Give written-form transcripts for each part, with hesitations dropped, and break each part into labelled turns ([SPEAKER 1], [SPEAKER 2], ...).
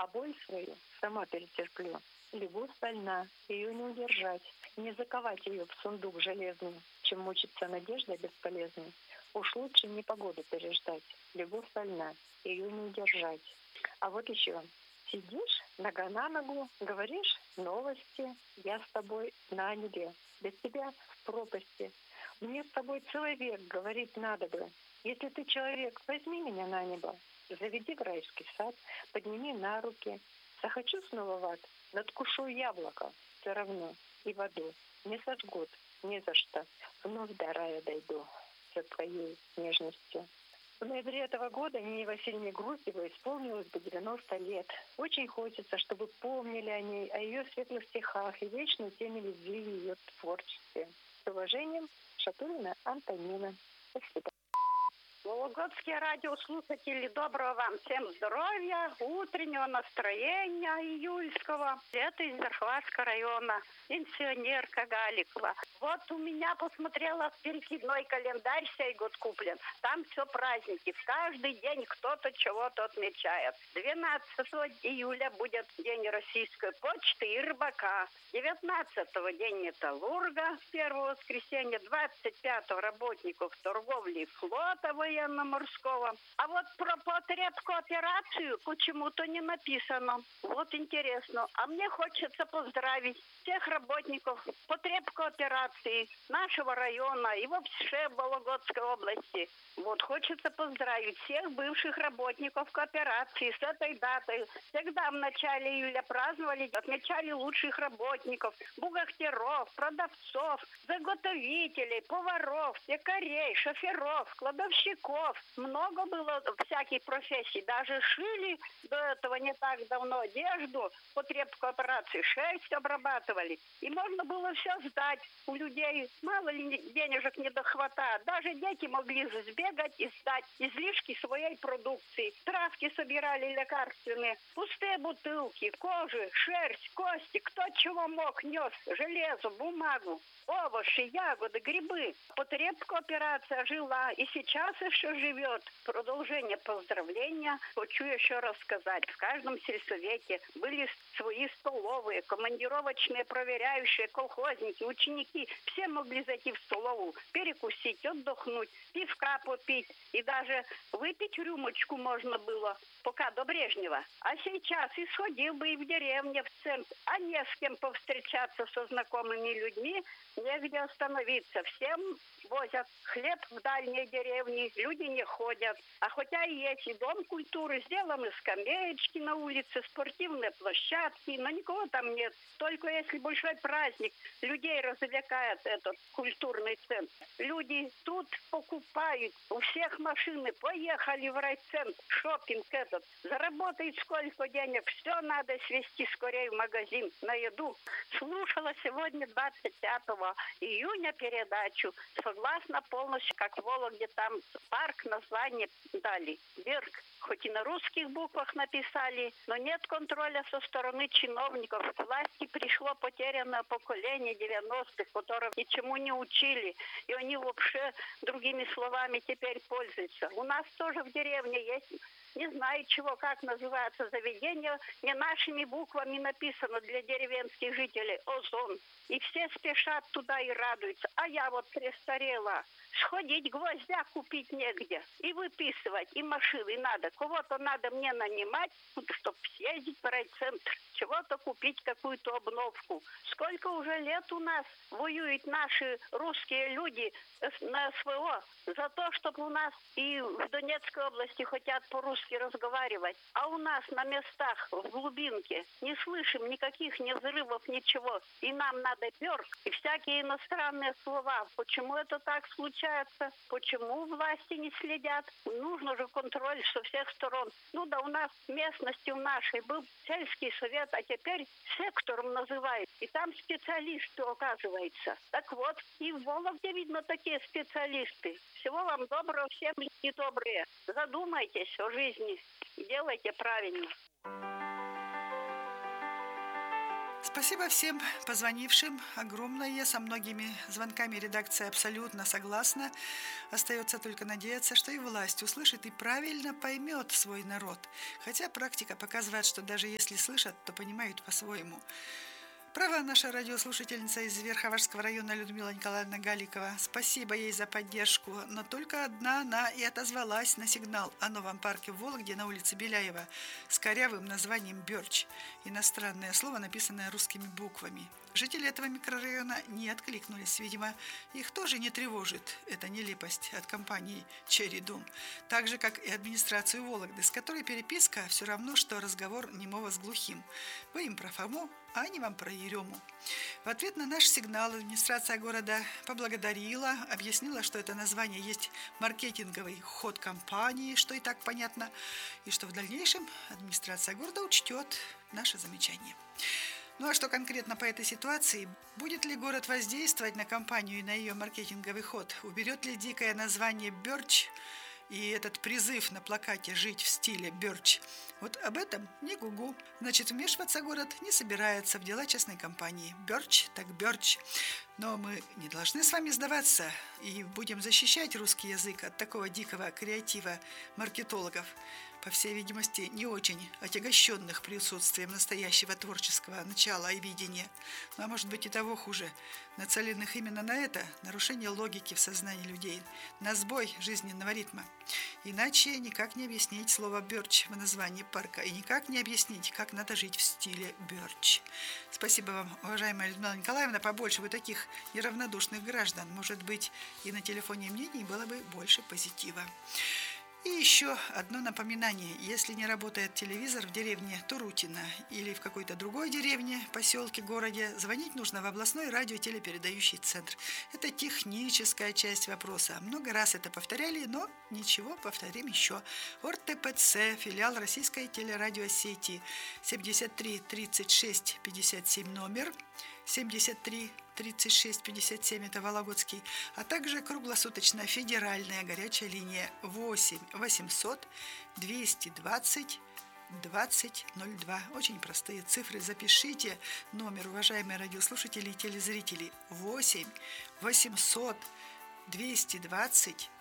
[SPEAKER 1] боль свою сама перетерплю. Любовь больна, ее не удержать, не заковать ее в сундук железный, чем мучиться надеждой бесполезной. Уж лучше непогоду переждать. Любовь больна, ее не удержать. А вот еще. Сидишь, нога на ногу, говоришь новости. Я с тобой на небе, без тебя в пропасти. Мне с тобой целый век говорить надо бы. Если ты человек, возьми меня на небо. Заведи в райский сад, подними на руки. Захочу снова в ад, надкушу яблоко. Все равно и в аду не сожгут ни за что. Вновь до рая дойду со твоей нежностью. В ноябре этого года Нине Васильевне Груздевой исполнилось бы 90 лет. Очень хочется, чтобы помнили о ней, о ее светлых стихах и вечной теме любви в ее творчестве. С уважением, Шатурина Антонина. Спасибо.
[SPEAKER 2] Вологодские радиослушатели, доброго вам всем здоровья, утреннего настроения июльского. Это из Верховатского района, пенсионерка Галикова. Вот у меня посмотрела перекидной календарь, сей год куплен. Там все праздники. В каждый день кто-то чего-то отмечает. 12 июля будет День российской почты и рыбака. 19-го День металлурга, первого воскресенья. 25-го работников торговли и флота военно-морского. А вот про потребкооперацию почему-то не написано. Вот интересно. А мне хочется поздравить всех работников потребкооперации нашего района и вообще Вологодской области. Вот хочется поздравить всех бывших работников кооперации с этой датой. Всегда в начале июля праздновали, отмечали лучших работников, бухгалтеров, продавцов, заготовителей, поваров, пекарей, шоферов, кладовщиков. Много было всяких профессий. Даже шили до этого не так давно одежду, потребкооперации, шерсть обрабатывали. И можно было все сдать. У людей мало ли денежек не дохватает. Даже дети могли сбегать и сдать излишки своей продукции. Травки собирали лекарственные, пустые бутылки, кожи, шерсть, кости. Кто чего мог, нес железо, бумагу, овощи, ягоды, грибы. Потребкооперация жила и сейчас еще живет. Продолжение поздравления хочу еще рассказать. В каждом сельсовете были свои столовые, командировочные проверяющие, колхозники, ученики. Все могли зайти в столовую, перекусить, отдохнуть, пивка попить. И даже выпить рюмочку можно было, пока до Брежнева. А сейчас и сходил бы и в деревне, в центр. А не с кем повстречаться со знакомыми людьми, негде остановиться. Всем возят хлеб в дальние деревни, люди не ходят. А хотя и есть и дом культуры, сделаны скамеечки на улице, спортивные площадки, но никого там нет. Только если большой праздник, людей развлекает этот культурный центр. Люди тут покупают, у всех машины, поехали в райцентр, шопинг этот. Заработает сколько денег, все надо свести скорее в магазин на еду. Слушала сегодня 25 июня передачу. Согласна полностью, как в Вологде там парк название дали. Берг. Хоть и на русских буквах написали, но нет контроля со стороны чиновников. К власти пришло потерянное поколение 90-х, которых ничему не учили. И они вообще другими словами теперь пользуются. У нас тоже в деревне есть, не знаю чего, как называется заведение, не нашими буквами написано для деревенских жителей «Озон». И все спешат туда и радуются. А я вот престарела. Сходить гвоздя купить негде. И выписывать, и машины надо. Кого-то надо мне нанимать, чтобы съездить в райцентр. Чего-то купить, какую-то обновку. Сколько уже лет у нас воюют наши русские люди на СВО за то, чтобы у нас и в Донецкой области хотят по-русски разговаривать. А у нас на местах, в глубинке, не слышим никаких ни взрывов, ничего. И нам надо перк и всякие иностранные слова. Почему это так случается? Почему власти не следят? Нужно же контроль со всех сторон. Ну да, у нас в местности в нашей был сельский совет, а теперь сектором называют. И там специалисты, оказывается. Так вот, и в Вологде, видно, такие специалисты. Всего вам доброго, всем люди добрые. Задумайтесь о жизни. Делайте правильно.
[SPEAKER 3] Спасибо всем позвонившим. Огромное. Со многими звонками редакция абсолютно согласна. Остается только надеяться, что и власть услышит и правильно поймет свой народ. Хотя практика показывает, что даже если слышат, то понимают по-своему. Права наша радиослушательница из Верховарского района Людмила Николаевна Галикова. Спасибо ей за поддержку, но только одна она и отозвалась на сигнал о новом парке в Вологде на улице Беляева с корявым названием «Бёрч». Иностранное слово, написанное русскими буквами. Жители этого микрорайона не откликнулись. Видимо, их тоже не тревожит эта нелепость от компании «Черри Дом». Так же, как и администрацию Вологды, с которой переписка все равно, что разговор немого с глухим. Вы им про Фому, а они вам про Ерему. В ответ на наш сигнал администрация города поблагодарила, объяснила, что это название есть маркетинговый ход компании, что и так понятно, и что в дальнейшем администрация города учтет наше замечание. Ну а что конкретно по этой ситуации? Будет ли город воздействовать на компанию и на ее маркетинговый ход? Уберет ли дикое название «Бёрч» и этот призыв на плакате «Жить в стиле Бёрч»? Вот об этом не гугу. Значит, вмешиваться город не собирается в дела частной компании. Бёрч так Бёрч. Но мы не должны с вами сдаваться и будем защищать русский язык от такого дикого креатива маркетологов, по всей видимости, не очень отягощенных присутствием настоящего творческого начала и видения. Ну, а может быть и того хуже, нацеленных именно на это, нарушение логики в сознании людей, на сбой жизненного ритма. Иначе никак не объяснить слово «бёрч» в названии парка и никак не объяснить, как надо жить в стиле бёрч. Спасибо вам, уважаемая Людмила Николаевна, побольше вы таких неравнодушных граждан. Может быть, и на телефоне мнений было бы больше позитива. И еще одно напоминание. Если не работает телевизор в деревне Турутино или в какой-то другой деревне, поселке, городе, звонить нужно в областной радиотелепередающий центр. Это техническая часть вопроса. Много раз это повторяли, но ничего, повторим еще. ОРТПЦ, филиал российской телерадиосети, 73 36 57 номер, 73 36 57, это Вологодский, а также круглосуточная федеральная горячая линия 8 800 220 2002. Очень простые цифры. Запишите номер, уважаемые радиослушатели и телезрители. 8 800 220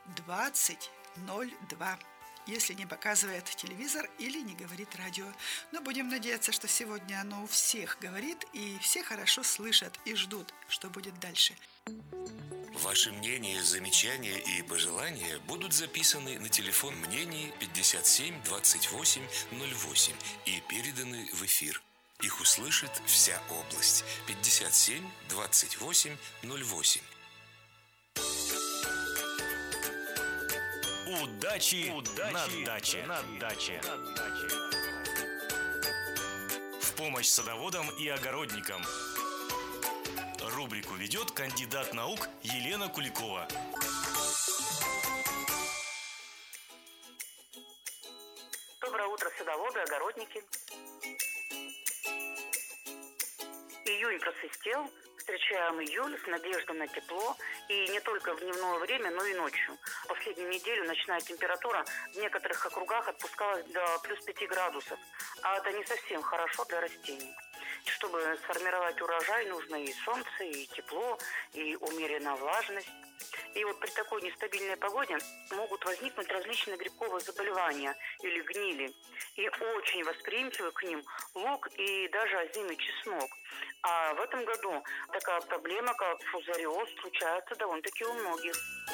[SPEAKER 3] 2002. Если не показывает телевизор или не говорит радио. Но будем надеяться, что сегодня оно у всех говорит, и все хорошо слышат и ждут, что будет дальше.
[SPEAKER 4] Ваши мнения, замечания и пожелания будут записаны на телефон мнений 57 28 08 и переданы в эфир. Их услышит вся область. 57 28 08.
[SPEAKER 5] Удачи на даче. В помощь садоводам и огородникам. Рубрику ведет кандидат наук Елена Куликова.
[SPEAKER 2] Доброе утро, садоводы, огородники. Июнь просвистел. Встречаем июль с надеждой на тепло, и не только в дневное время, но и ночью. Последнюю неделю ночная температура в некоторых округах отпускалась до плюс 5 градусов, а это не совсем хорошо для растений. Чтобы сформировать урожай, нужно и солнце, и тепло, и умеренная влажность. И вот при такой нестабильной погоде могут возникнуть различные грибковые заболевания или гнили. И очень восприимчивы к ним лук и даже озимый чеснок. А в этом году такая проблема, как фузариоз, случается довольно-таки у многих.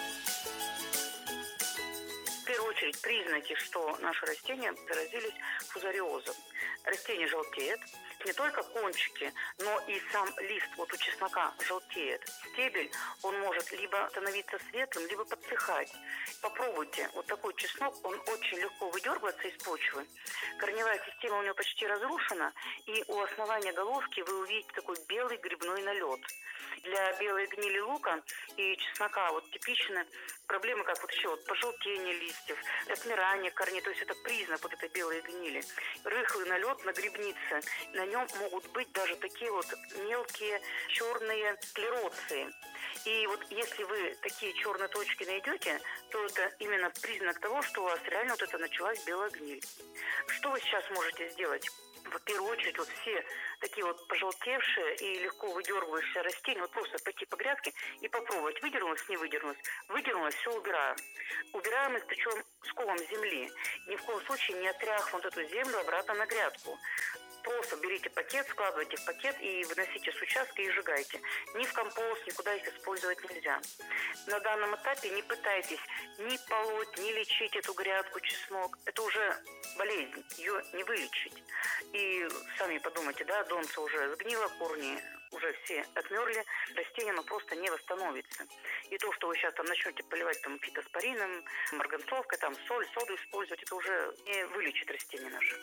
[SPEAKER 2] В первую очередь признаки, что наши растения заразились фузариозом. Растение желтеет, не только кончики, но и сам лист вот у чеснока желтеет. Стебель, он может либо становиться светлым, либо подсыхать. Попробуйте, вот такой чеснок, он очень легко выдергивается из почвы. Корневая система у него почти разрушена, и у основания головки вы увидите такой белый грибной налет. Для белой гнили лука и чеснока вот типичны проблемы, как вот еще вот пожелтение листьев, отмирание корней, то есть это признак вот этой белой гнили. Рыхлый налет на грибнице, на нем могут быть даже такие вот мелкие черные склероции. И вот если вы такие черные точки найдете, то это именно признак того, что у вас реально вот это началась белая гниль. Что вы сейчас можете сделать?
[SPEAKER 6] в первую очередь вот все такие вот пожелтевшие и легко выдергивающиеся растения, вот просто пойти по грядке и попробовать, выдернулось, не выдернулось, все убираем. Убираем их, причем с колом земли. Ни в коем случае не отряхнут эту землю обратно на грядку. Просто берите пакет, складывайте в пакет и выносите с участка и сжигайте. Ни в компост, никуда их использовать нельзя. На данном этапе не пытайтесь ни полоть, ни лечить эту грядку, чеснок. Это уже болезнь, ее не вылечить. И сами подумайте, да, донце уже сгнило, корни уже все отмерли, растение оно просто не восстановится. И то, что вы сейчас там начнете поливать там фитоспорином, марганцовкой, там соль, соду использовать, это уже не вылечит растение наше.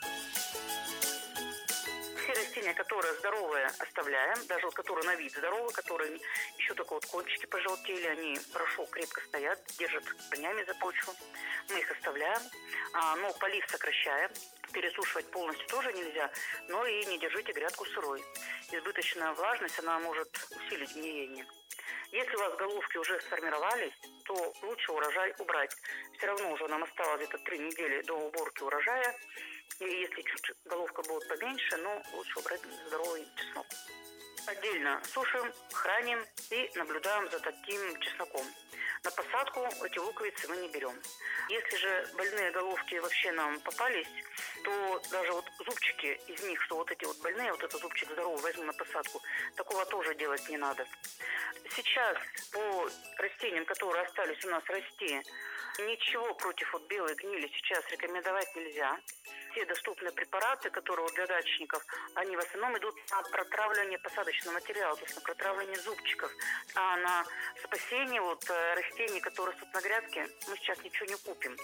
[SPEAKER 6] Все растения, которые здоровые, оставляем, даже вот которые на вид здоровые, которые еще только вот кончики пожелтели, они хорошо, крепко стоят, держат корнями за почву. Мы их оставляем, но полив сокращаем. Пересушивать полностью тоже нельзя, но и не держите грядку сырой. Избыточная влажность, она может усилить гниение. Если у вас головки уже сформировались, то лучше урожай убрать. Все равно уже нам осталось где-то 3 недели до уборки урожая. И если чуть головка будет поменьше, но лучше убрать здоровый чеснок. Отдельно сушим, храним и наблюдаем за таким чесноком. На посадку эти луковицы мы не берем. Если же больные головки вообще нам попались, то даже вот зубчики из них, что вот эти вот больные, вот этот зубчик здоровый возьму на посадку, такого тоже делать не надо. Сейчас по растениям, которые остались у нас расти, ничего против вот белой гнили сейчас рекомендовать нельзя. Те доступные препараты, которые для дачников, они в основном идут на протравливание посадочного материала, то есть на протравливание зубчиков. А на спасение вот растений, которые растут на грядке, мы сейчас ничего не купим.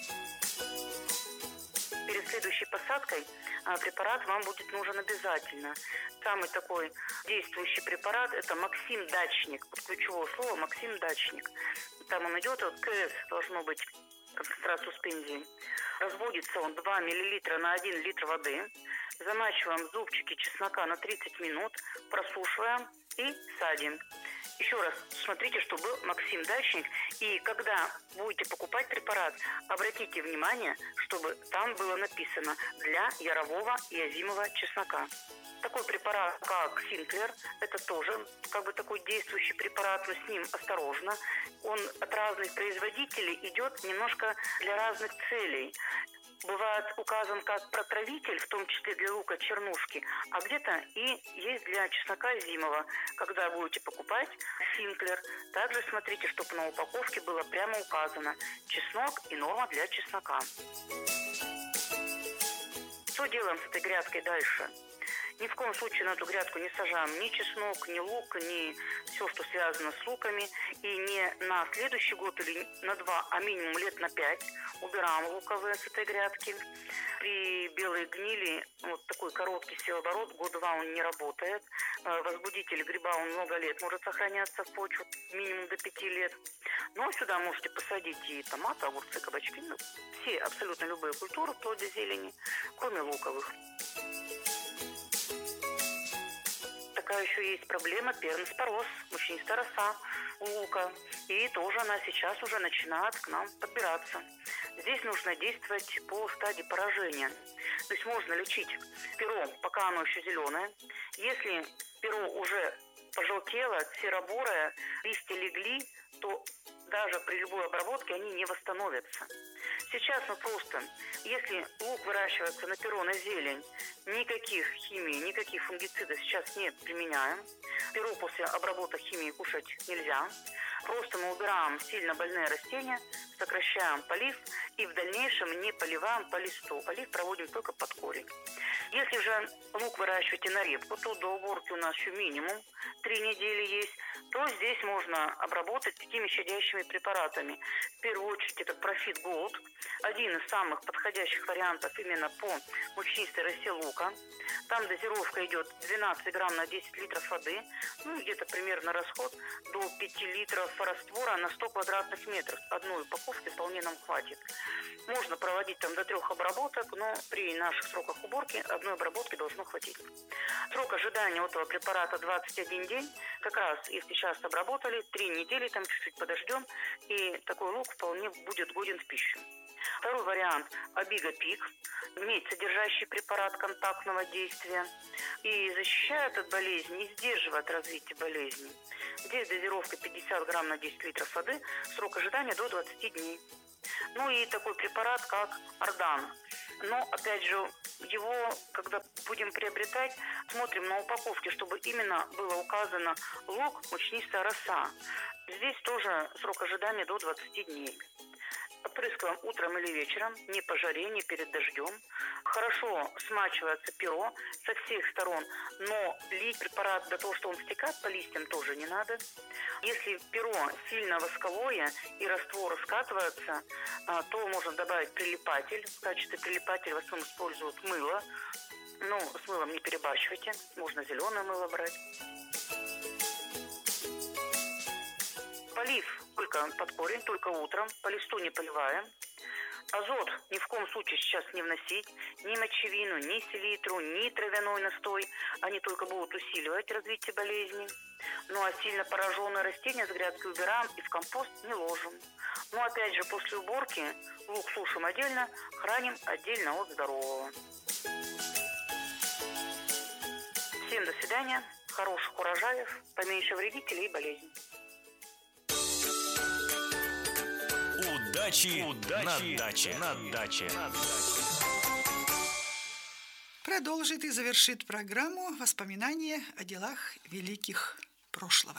[SPEAKER 6] Перед следующей посадкой препарат вам будет нужен обязательно. Самый такой действующий препарат – это Максим Дачник. Под ключевое слово Максим Дачник. Там он идет, вот КС должно быть концентрация суспензии. Разводится он 2 мл на 1 литр воды. Замачиваем зубчики чеснока на 30 минут, просушиваем и садим. Еще раз смотрите, чтобы был Максим Дачник. И когда будете покупать препарат, обратите внимание, чтобы там было написано «для ярового и озимого чеснока». Такой препарат, как Синклер, это тоже как бы такой действующий препарат, но с ним осторожно. Он от разных производителей идет немножко для разных целей. Бывает указан как протравитель, в том числе для лука чернушки, а где-то и есть для чеснока зимового. Когда будете покупать Синклер, также смотрите, чтобы на упаковке было прямо указано чеснок и норма для чеснока. Что делаем с этой грядкой дальше? Ни в коем случае на эту грядку не сажаем ни чеснок, ни лук, ни все, что связано с луками. И не на следующий год или на 2, а минимум лет на 5 убираем луковые с этой грядки. При белой гнили вот такой короткий севооборот, 1-2 года он не работает. Возбудитель гриба, он много лет может сохраняться в почву, минимум до 5 лет. Но сюда можете посадить и томаты, огурцы, кабачки, все абсолютно любые культуры, вплоть до зелени, кроме луковых. Такая еще есть проблема перноспороз, мучнистая роса у лука. И тоже она сейчас уже начинает к нам подбираться. Здесь нужно действовать по стадии поражения. То есть можно лечить перо, пока оно еще зеленое. Если перо уже пожелтело, серо-бурое, листья легли, то даже при любой обработке они не восстановятся. Сейчас мы просто, если лук выращивается на перо, на зелень, никаких химий, никаких фунгицидов сейчас не применяем. Перо после обработок химией кушать нельзя. Просто мы убираем сильно больные растения, сокращаем полив и в дальнейшем не поливаем по листу. Полив проводим только под корень. Если же лук выращиваете на репку, то до уборки у нас еще минимум 3 недели есть, то здесь можно обработать такими щадящими препаратами. В первую очередь это Profit Gold, один из самых подходящих вариантов именно по мучнистой росе лука. Там дозировка идет 12 грамм на 10 литров воды, где-то примерно расход до 5 литров раствора на 100 квадратных метров. Одной упаковки вполне нам хватит. Можно проводить там до 3 обработок, но при наших сроках уборки одной обработки должно хватить. Срок ожидания этого препарата 21 день. Как раз, если сейчас обработали, 3 недели, там чуть-чуть подождем, и такой лук вполне будет годен в пищу. Второй вариант – Абигапик, медь, содержащий препарат контактного действия, и защищает от болезни и сдерживает развитие болезни. Здесь дозировка 50 грамм на 10 литров воды, срок ожидания до 20 дней. Ну и такой препарат, как Ордан. Но, опять же, его, когда будем приобретать, смотрим на упаковке, чтобы именно было указано лук, мучнистая роса. Здесь тоже срок ожидания до 20 дней. Опрыскиваем утром или вечером, не по жаре, не перед дождем. Хорошо смачивается перо со всех сторон, но лить препарат до того, что он стекает по листьям, тоже не надо. Если перо сильно восковое и раствор скатывается, то можно добавить прилипатель. В качестве прилипателя в основном используют мыло. Но с мылом не перебарщивайте, можно зеленое мыло брать. Полив только под корень, только утром, по листу не поливаем. Азот ни в коем случае сейчас не вносить, ни мочевину, ни селитру, ни травяной настой. Они только будут усиливать развитие болезни. Ну а сильно пораженные растения с грядки убираем и в компост не ложим. Но опять же, после уборки лук сушим отдельно, храним отдельно от здорового. Всем до свидания, хороших урожаев, поменьше вредителей и болезней.
[SPEAKER 5] Удачи на даче.
[SPEAKER 3] Продолжит и завершит программу воспоминания о делах великих прошлого.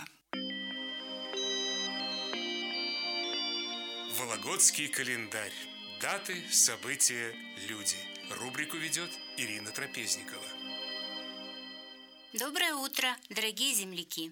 [SPEAKER 4] Вологодский календарь. Даты, события, люди. Рубрику ведет Ирина Трапезникова.
[SPEAKER 7] Доброе утро, дорогие земляки!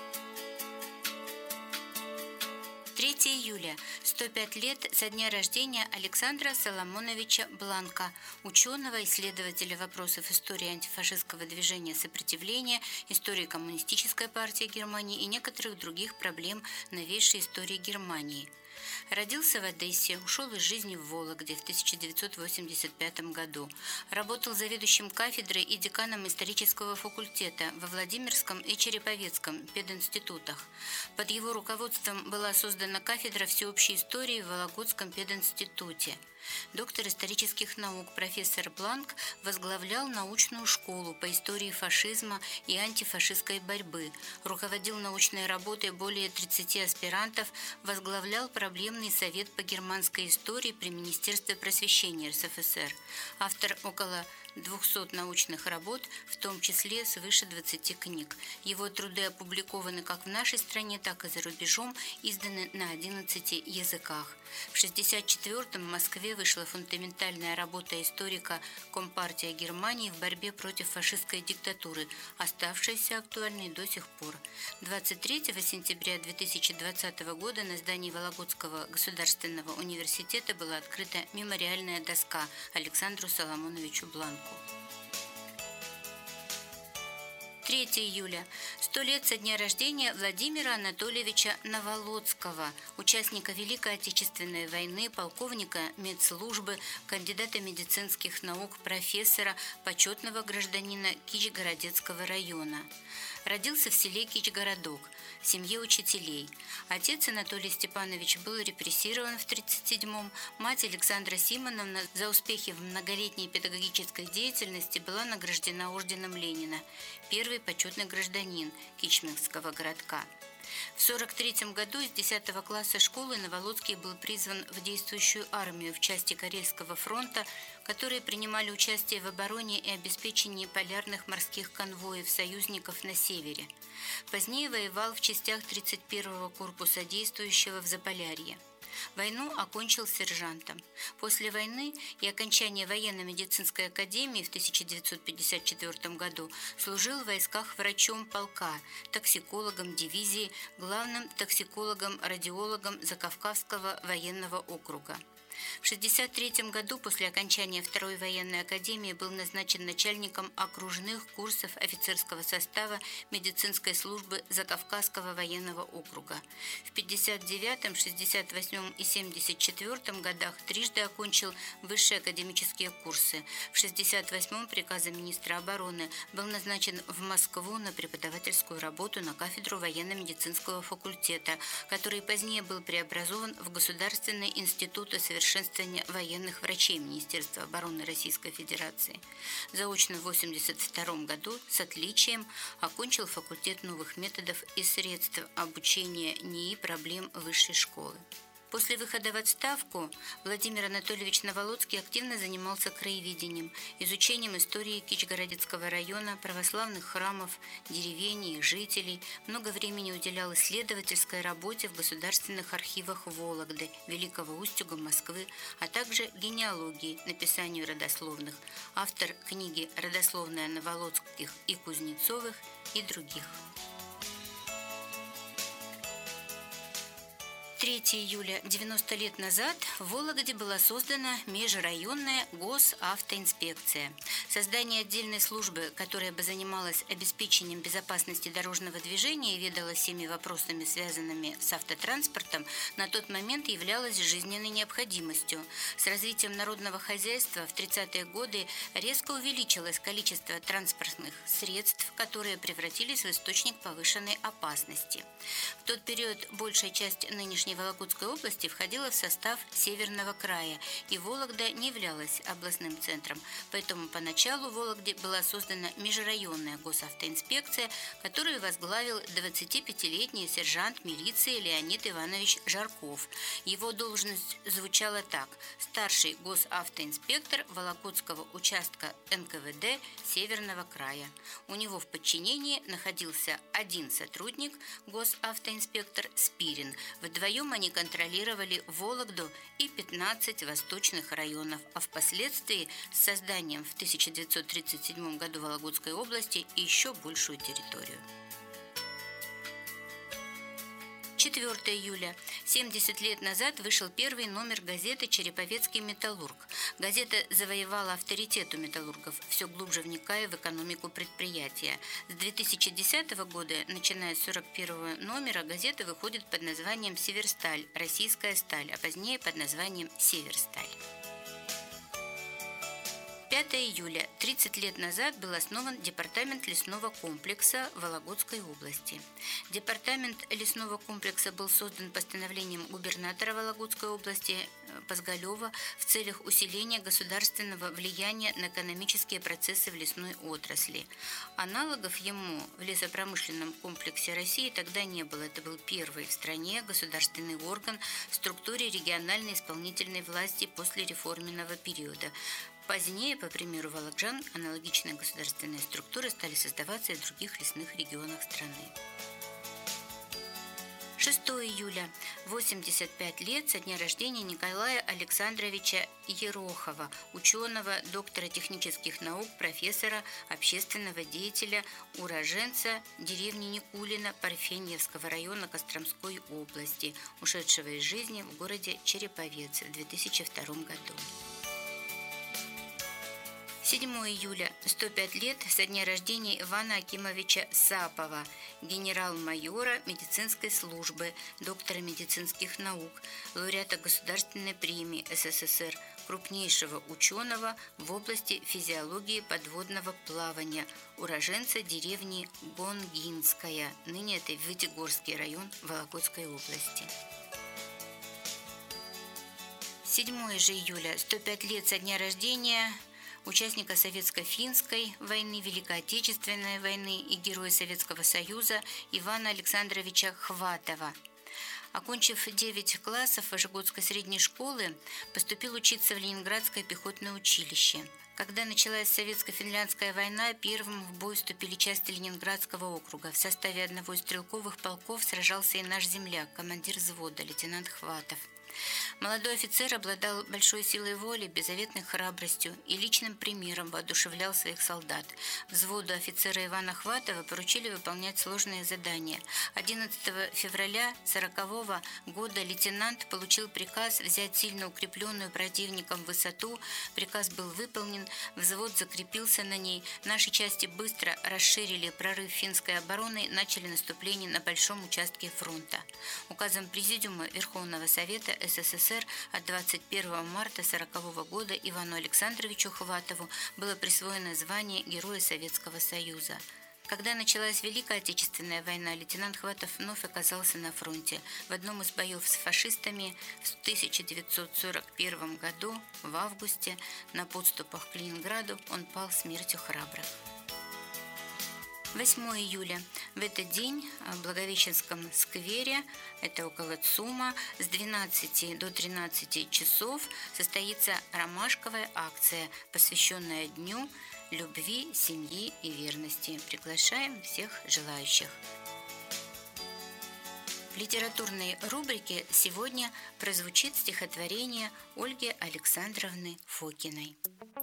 [SPEAKER 7] 3 июля, 105 лет со дня рождения Александра Соломоновича Бланка, ученого, исследователя вопросов истории антифашистского движения сопротивления, истории коммунистической партии Германии и некоторых других проблем новейшей истории Германии. Родился в Одессе, ушел из жизни в Вологде в 1985 году. Работал заведующим кафедрой и деканом исторического факультета во Владимирском и Череповецком пединститутах. Под его руководством была создана кафедра всеобщей истории в Вологодском пединституте. Доктор исторических наук профессор Бланк возглавлял научную школу по истории фашизма и антифашистской борьбы, руководил научной работой более 30 аспирантов, возглавлял проблемный совет по германской истории при Министерстве просвещения РСФСР. Автор около 200 научных работ, в том числе свыше 20 книг. Его труды опубликованы как в нашей стране, так и за рубежом, изданы на 11 языках. В 1964-м в Москве вышла фундаментальная работа историка «Компартия Германии в борьбе против фашистской диктатуры», оставшаяся актуальной до сих пор. 23 сентября 2020 года на здании Вологодского государственного университета была открыта мемориальная доска Александру Соломоновичу Бланку. 3 июля. 100 лет со дня рождения Владимира Анатольевича Наволоцкого, участника Великой Отечественной войны, полковника медслужбы, кандидата медицинских наук, профессора, почетного гражданина Кичгородецкого района. Родился в селе Кичгородок, в семье учителей. Отец Анатолий Степанович был репрессирован в 1937-м. Мать Александра Симоновна за успехи в многолетней педагогической деятельности была награждена орденом Ленина. Первый почетный гражданин Кичминского городка. В 1943 году из 10 класса школы Наволоцкий был призван в действующую армию в части Карельского фронта, которые принимали участие в обороне и обеспечении полярных морских конвоев союзников на севере. Позднее воевал в частях 31-го корпуса, действующего в Заполярье. Войну окончил сержантом. После войны и окончания военно-медицинской академии в 1954 году служил в войсках врачом полка, токсикологом дивизии, главным токсикологом-радиологом Закавказского военного округа. В 1963 году после окончания Второй военной академии был назначен начальником окружных курсов офицерского состава медицинской службы Закавказского военного округа. В 1959, 1968 и 1974 годах трижды окончил высшие академические курсы. В 1968 приказом министра обороны был назначен в Москву на преподавательскую работу на кафедру военно-медицинского факультета, который позднее был преобразован в Государственный институт совершенствования усовершенствования военных врачей Министерства обороны Российской Федерации. Заочно в 1982 году с отличием окончил факультет новых методов и средств обучения НИИ проблем высшей школы. После выхода в отставку Владимир Анатольевич Наволоцкий активно занимался краеведением, изучением истории Кичгородецкого района, православных храмов, деревень и их жителей, много времени уделял исследовательской работе в государственных архивах Вологды, Великого Устюга, Москвы, а также генеалогии, написанию родословных, автор книги «Родословная Наволоцких и Кузнецовых» и других. 3 июля 90 лет назад в Вологде была создана межрайонная госавтоинспекция. Создание отдельной службы, которая бы занималась обеспечением безопасности дорожного движения и ведала всеми вопросами, связанными с автотранспортом, на тот момент являлось жизненной необходимостью. С развитием народного хозяйства в 30-е годы резко увеличилось количество транспортных средств, которые превратились в источник повышенной опасности. В тот период большая часть нынешней Вологодской области входила в состав Северного края, и Вологда не являлась областным центром. Поэтому поначалу в Вологде была создана межрайонная госавтоинспекция, которую возглавил 25-летний сержант милиции Леонид Иванович Жарков. Его должность звучала так: старший госавтоинспектор Вологодского участка НКВД Северного края. У него в подчинении находился один сотрудник, госавтоинспектор Спирин. Вдвоем они контролировали Вологду и 15 восточных районов, а впоследствии с созданием в 1937 году Вологодской области еще большую территорию. 4 июля. 70 лет назад вышел первый номер газеты «Череповецкий металлург». Газета завоевала авторитет у металлургов, все глубже вникая в экономику предприятия. С 2010 года, начиная с 41 номера, газета выходит под названием «Северсталь», «Российская сталь», а позднее под названием «Северсталь». 5 июля. 30 лет назад был основан Департамент лесного комплекса Вологодской области. Департамент лесного комплекса был создан постановлением губернатора Вологодской области Позголева в целях усиления государственного влияния на экономические процессы в лесной отрасли. Аналогов ему в лесопромышленном комплексе России тогда не было. Это был первый в стране государственный орган в структуре региональной исполнительной власти после реформенного периода. Позднее, по примеру вологоджан, аналогичные государственные структуры стали создаваться и в других лесных регионах страны. 6 июля. 85 лет со дня рождения Николая Александровича Ерохова, ученого, доктора технических наук, профессора, общественного деятеля, уроженца деревни Никулино Парфеньевского района Костромской области, ушедшего из жизни в городе Череповец в 2002 году. 7 июля. 105 лет со дня рождения Ивана Акимовича Сапова, генерал-майора медицинской службы, доктора медицинских наук, лауреата Государственной премии СССР, крупнейшего ученого в области физиологии подводного плавания, уроженца деревни Гонгинская, ныне это Вытегорский район Вологодской области. 7 же июля. 105 лет со дня рождения участника Советско-финской войны, Великой Отечественной войны и Героя Советского Союза Ивана Александровича Хватова. Окончив 9 классов Вышегодской средней школы, поступил учиться в Ленинградское пехотное училище. Когда началась Советско-финляндская война, первым в бой вступили части Ленинградского округа. В составе одного из стрелковых полков сражался и наш земляк, командир взвода, лейтенант Хватов. Молодой офицер обладал большой силой воли, беззаветной храбростью и личным примером воодушевлял своих солдат. Взводу офицера Ивана Хватова поручили выполнять сложные задания. 11 февраля 1940 года лейтенант получил приказ взять сильно укрепленную противником высоту. Приказ был выполнен, взвод закрепился на ней. Наши части быстро расширили прорыв финской обороны, начали наступление на большом участке фронта. Указом Президиума Верховного Совета СССР от 21 марта 1940 года Ивану Александровичу Хватову было присвоено звание Героя Советского Союза. Когда началась Великая Отечественная война, лейтенант Хватов вновь оказался на фронте. В одном из боев с фашистами в 1941 году, в августе, на подступах к Ленинграду он пал смертью храбрых. 8 июля. В этот день в Благовещенском сквере, это около ЦУМа, с 12 до 13 часов состоится ромашковая акция, посвященная Дню любви, семьи и верности. Приглашаем всех желающих. В литературной рубрике сегодня прозвучит стихотворение Ольги Александровны Фокиной.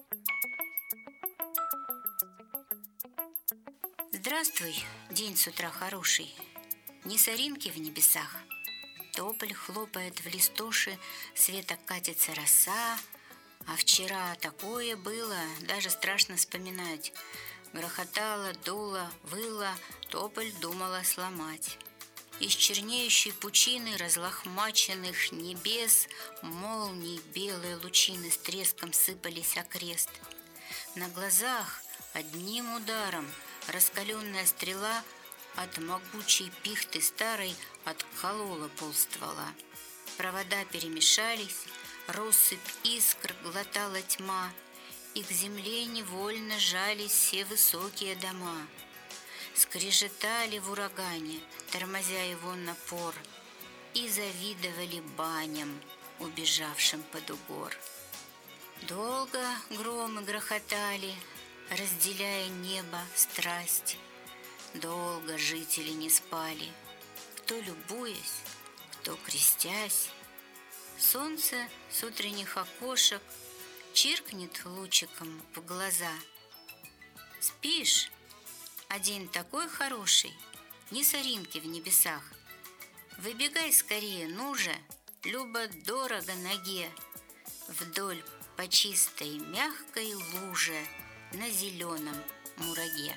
[SPEAKER 7] Здравствуй, день с утра хороший, ни соринки в небесах. Тополь хлопает в листоши, с веток катится роса. А вчера такое было, даже страшно вспоминать. Грохотало, дуло, выло, тополь думала сломать. Из чернеющей пучины разлохмаченных небес молнии белые лучины с треском сыпались окрест. На глазах одним ударом раскаленная стрела от могучей пихты старой отколола полствола. Провода перемешались, россыпь искр глотала тьма, и к земле невольно жались все высокие дома. Скрежетали в урагане, тормозя его напор, и завидовали баням, убежавшим под угор. Долго громы грохотали, разделяя небо, страсть. Долго жители не спали, кто любуясь, кто крестясь. Солнце с утренних окошек чиркнет лучиком в глаза. Спишь, а день такой хороший, ни соринки в небесах. Выбегай скорее, ну же, любо-дорого ноге, вдоль по чистой мягкой луже на зеленом мураге.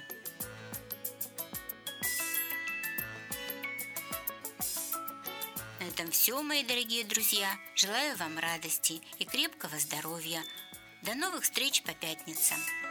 [SPEAKER 7] На этом все, мои дорогие друзья. Желаю вам радости и крепкого здоровья. До новых встреч по пятницам.